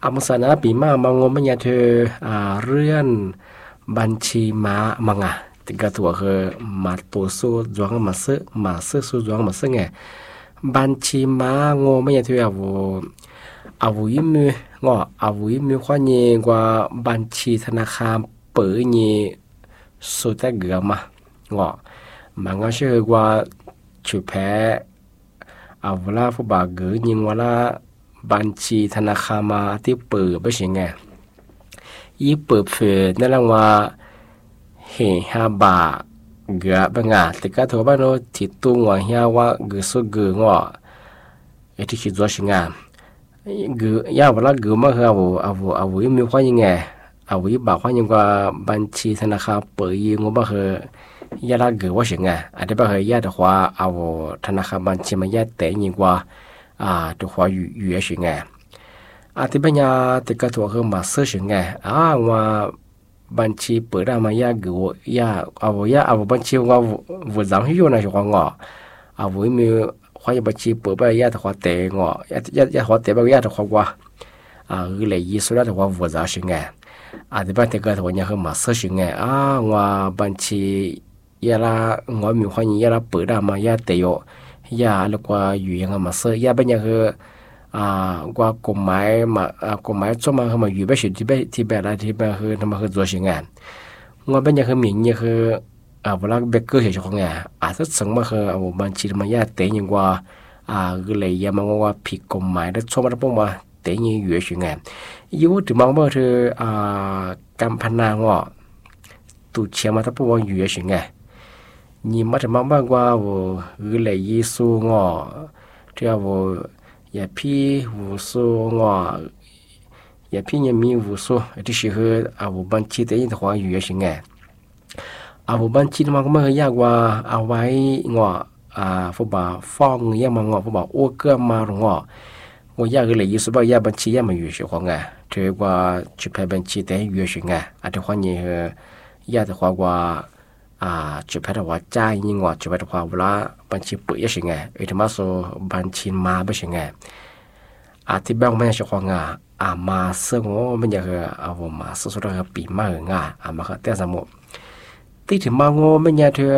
มุสานะปีมามางมญาเธอเรื่องบัญชีม้ามังติกาตัวคือมาตัวสู้จวงมาซื้อสู้จวงมาซื้อไงบัญชีม้างมญาเธออาวุยมืองอาวุยมือความยิ่งกว่าบัญชีธนาคารเปิดยิ่งสุดแต่เกือบมามันก็เชื่อว่าชุดแพ้เอาเวลาผู้บาเกิดยิ่งเวลาบัญชีธนาคารมาที่เปิดไม่ใช่ไงยี่เปิดเผยนั่นแหละว่าเห็น5 บาทเกือบงแต่ก็ถือว่าโน้ที่ตัวเฮียว่าเกือบสุดเกือบที่คิดว่าใช่ไงเกือบยาวเวลาเกือบมาคือเอามีความยังไงเอาบาความยังว่าบัญชีธนาคารเปิดยิงว่าคือยาละเกือบว่าใช่ไงอันนี้บ่คือยาแต่ว่าเอาธนาคารบัญชีมายาแต่ยิงว่าตัวว่าอยู่ใช่ไงที่ปัญญาที่ก็ตัวคือมาซื้อใช่ไงว่าบัญชีเปิดได้มายาเกือบเอาบัญชีว่าวุฒิจำให้อยู่ในช่วงเอามีความบัญชีเปิดไปยาแต่ว่าแต่ยาหัวแต่ไปยาแต่ว่าเลยยี่สุดแล้วแต่ว่าวุฒิใช่ไงที่บ้านที่ก็ตัวเนี่ยคือมาซื้อใช่ไงว่าบัญชียาละว่ามีความยาละเปิดได้มายาแต่ยาแล้วก็อยู่ยังมาซื้อยาเป็นยังคือกว่ากฎหมายกฎหมายจะมาเข้ามาอยู่ไปสุดที่แบบอะไรที่แบบคือทำมาคือตัวสิ่งงานว่าเป็นยังคือมีเนี่ยคือเวลาเบเกอร์เฉยๆของไงถ้าสังมาคือบัญชีมายาเตยยังว่าก็เลยยังมองว่าผิดกฎหมายแล้วชอบมาพวกมาเตยยังอยู่สิ่งงานยิ่งถึงมองว่าคือการพนันว่าตัวเชื่อมาถ้าพวกอยู่สิ่งงานยิ่งมาถึงมองว่าก็เลยยิ่งสู้ว่าที่อย่าพี่วุฒิอย่าพี่ยังมีวุฒิที่ชื่อบัญชีแต่ยังต้องอยู่ยังไงบัญชีมันก็ไม่ยากว่าเอาไว้ผู้บ่าวฟ้องยังมาผู้บ่าวโอ้เกื้อมาหรว่ายากเลยยิ่งสุดยากบัญชียังมาอยู่ช่วงไงถือว่าจุดแพ้บัญชีแต่อยู่ช่วงไงที่ความยิ่งยากแต่ว่าจุดแพ้ว่าจ่ายยิ่งจุดแพ้ว่าเวลาบัญชีเปิดยังไงที่มาสู่บัญชีมาไม่ใช่ไงที่บ้านไม่ใช่ของมาซึ่งว่ามันอยากมาซึ่งสุดท้ายปีมามาเขาแต่สมุที่ถึงมาไม่อยากเธ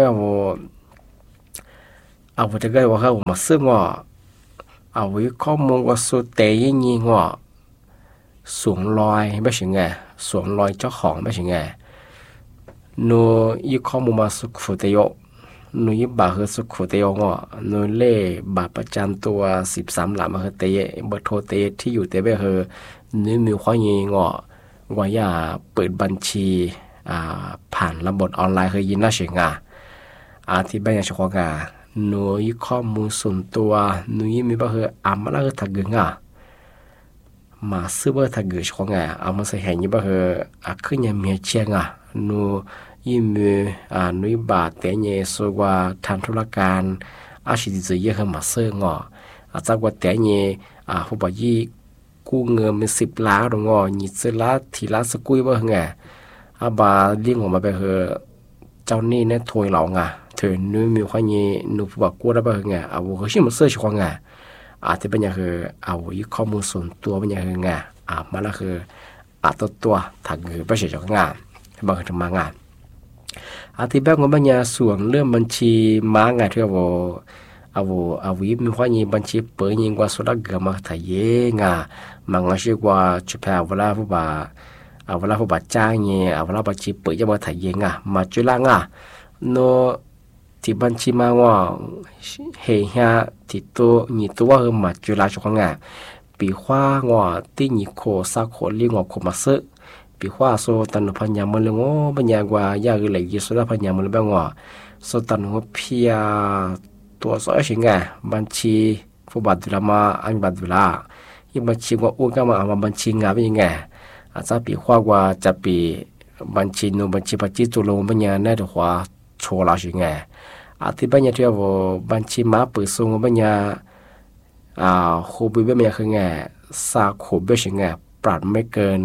อจะก็ว่าเขามาซึ่งวิข้อมูลว่าสุดเตยยิ่งสวมรอยไม่ใช่ไงสวมรอยเจ้าของไม่ใช่ไงนูยี่ข้อมูลมาสุขฟุตโยนูยี่บาคือสุขฟุตโยนูเล่บาประจำตัว13 หลักมาคือเตยเบอร์โทรเตยที่อยู่เตยคือนูมีความยิงว่าอย่าเปิดบัญชีผ่านระบบออนไลน์คือยินน่าเสียงที่บ้านยังชอบนูยี่ข้อมูลส่วนตัวนูยี่มีบ่คือมาแล้วคือถักเงมาซื้อบ่ถักเงชอบมาใส่แห่งยี่บ่คือขึ้นยังมีเชียงนูยิ่งมีนุยบาทแต่เนี่ยส่วนว่าทำธุรการชีพจะเยอะขึ้นมาเสื่อจากว่าแต่เนี่ยผู้บอกยี่กู้เงินเป็น10 ล้านหรืยี่สิบล้านทีละสกุยบ่ไงบาเลี้ยงออกมาไปคือเจ้านี่เนี่ยถอยเหล่าเธอนุยมีความยี่นุผู้บอกกู้ได้บ่ไงว่าเขาชื่อมาเสื่อช่วงที่เป็นอย่างคือยี่ข้อมูลส่วนตัวเป็นอย่างคือมาแล้วคือตัวถักเงินไปเฉยๆบางทีมางานที่แบบว่าบัญญัติส่วนเรื่องบัญชีมางานที่วิมีความยิ่งบัญชีเปิดยิ่งกว่าสุดเกือบมาถ่ายมังชื่อว่าจุดแพ้เวลาผู้บ่าวจ้างเวลาบัญชีเปิดจะมาถ่ายมาจุฬาโนที่บัญชีมาเฮียที่ตัวมาจุฬาช่วงปีว่าที่นิโคสักคนเลี้ยงคนมาซื้อปีว่าโซตันพันยามันเลยปัญญากว่ายากเลยยิ่งสุดพันยามันเลยบ้างโซตันพิยาตัวสอยสิงบัญชีผู้บัตรละมาบัตรละยิ่งบัญชีว่าอ้วนก็มาบัญชีเป็นยังไงจะปีว่าจะปีบัญชีบัญชีตัวลงปัญญาแน่ตัวโชว์เราสิงที่ปัญญาที่ว่าบัญชีมาเปิดส่งปัญญาคูบิเบมีคือสาคูเบสิงปรับไม่เกิน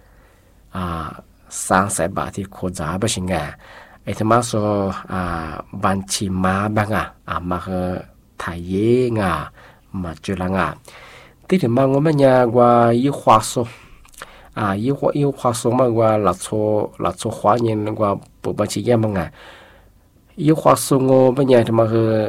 300,000 บาทที่โคจรไปชิงที่มาโซบัญชีมาบ้างมาคือถ่ายมาจุฬาที่ถึงบางวันมันยากว่ายี่ขวาโซ yêu khoa số mà qua là số khóa nhìn qua bộบัญชีแยกมั้งyêu khoa số ngô bây giờ thì màคือ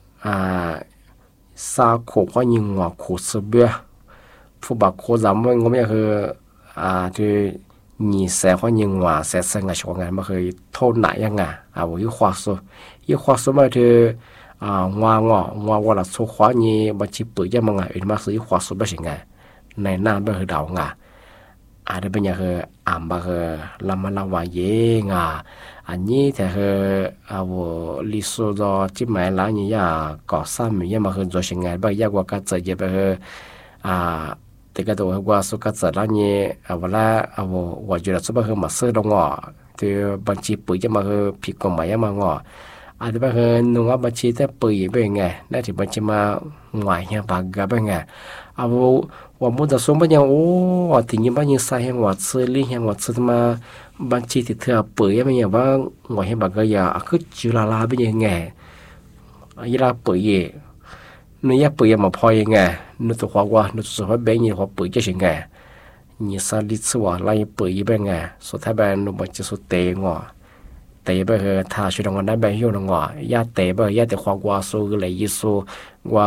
sa khổ khoa nhìn ngõ khổ sơ bia phụ bạc khổ giảm với ngô bây giờคือthì nhị sẽ khoa nhìn ngõ sẽ sang ngày cho ngày màคือthôn nãyยังyêu khoa số mà thì ngõ là số khóa nhìnบัญชีปื้ยังมั้งmàคือyêu khoa số bao nhiêuในหน้าbây giờ đầu ada banyak amba lama lawa ye ani the awo liso do chi mai la ni ya ko sam ye ma ho zo shin ba ya wa ka tsa ye ba te ka do wa so ka tsa la ni awala awo wa ju la so ba ma se do ngo te ban chi pu ye ma ho pi ko ma ya ma ngo ada ba nu nga ba chi te pu ye ba nga na ti ban chi ma ngoài ya ba ga ba nga awo我们的说不讲我听你把你啥样我吃哩样我吃他妈班机的特别呀没有吧我先把个呀去住啦啦不ยังไงอีลาเปื่อยนี่ยเปื่อยมาพอยังไงนู่นตัวหัวนู่นตัวหัวเบี้ยนี่หัวเปื่อยจะยังไงนี่ซาลิสว่าไล่เปื่อยเป็นไงสุดท้ายเป็นนู่นมันจะสุดเตงว่ะเตะไปคือถ้าช่วยตรงนั้นไปอยู่ตรงว่ะยาเตะไปยาแต่หัวสู้เลยยิสู้ว่า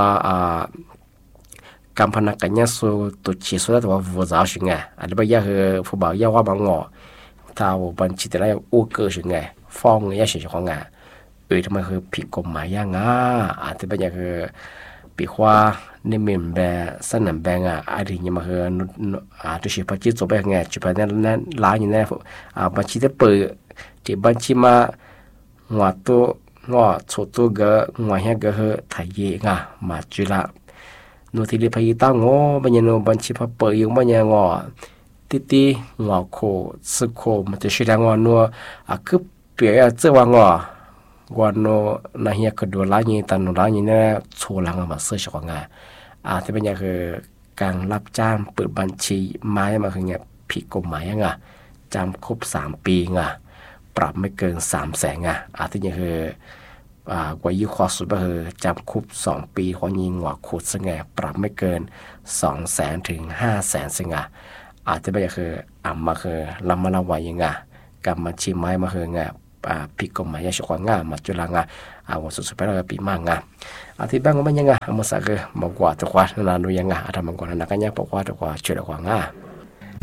การพนักงานสู้ตัวชีสุดท้ายว่าผู้สาวสิไงอันนี้ไปยาคือผู้บ่าวยาว่าบางงอถ้าว่าบัญชีแต่ละอู้เกิดสิไงฟ้องยาเสียของงานทำไมคือผิดกฎหมายยังอาจจะเป็นอย่างคือปีว่านี่มีแบบสนามแบงอะไรอย่างมาคือตัวชีพจิตจบไปไงจุดไปนั้นร้านอยู่นั่นบัญชีจะเปิดที่บัญชีมาหัวตัวงอโชว์ตัวก็หัวเหี้ยก็คือถ่ายเยงมาจุละนูที่เรียกพยีตั้งงอบัญญัติบัญชีพอเปิดอยู่บัญญัติงอตีงอโคสึโคมันจะชื่อแรงงอนัวคือเปลี่ยนเจ้าว่างอวันโนนาเฮียกระดูล้านี่ตันล้านี่เนี่ยโชว์หลังมาเสื้อชกงานที่เป็นอย่างคือการรับจ้างเปิดบัญชีไม้มาคือเนี่ยผิดกฎหมายจำครบ3 ปีปรับไม่เกิน300,000ที่อย่างคือกว่ายี่ข้อสุดก็คือจำคุก2 ปีของยิงหัวขุดซึ่งปรับไม่เกิน200,000 ถึง 500,000 ซึ่งที่เป็นอย่างคือมาคือลำมาละวัยยังการบัญชีไม้มาคือผิดกฎหมายชกมาจุฬาว่าสุดๆไปแล้วปีมากที่บ้านก็ไม่ยังมาสักมากกว่าตัวกว่านานุยังทำมากกว่านักยังปกว่าตัวกว่าช่วยตัวกว่า